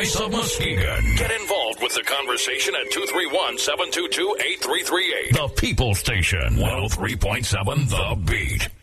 voice of Muskegon. Get involved with the conversation at 231-722-8338. The People Station, 103.7 The Beat.